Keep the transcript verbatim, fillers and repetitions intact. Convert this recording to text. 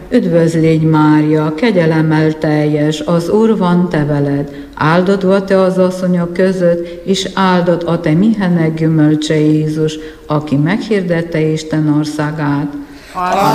Üdvözl légy Mária, kegyelemmel teljes, az Úr van te veled. Áldott vagy te az asszonyok között, és áldott a te mihenek gyümölcse Jézus, aki meghirdette Isten országát.